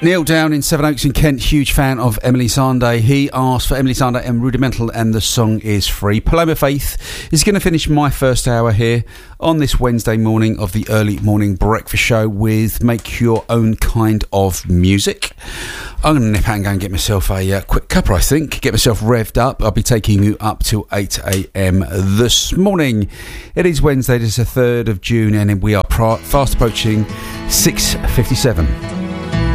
Neil down in Sevenoaks in Kent, huge fan of Emily Sandé. He asked for Emily Sandé and Rudimental, and the song is free. Paloma Faith is going to finish my first hour here on this Wednesday morning of the early morning breakfast show with Make Your Own Kind of Music. I'm going to nip out and go and get myself a quick cuppa, I think. Get myself revved up. I'll be taking you up till 8 a.m. this morning. It is Wednesday, it is the 3rd of June, and we are fast approaching 6:57.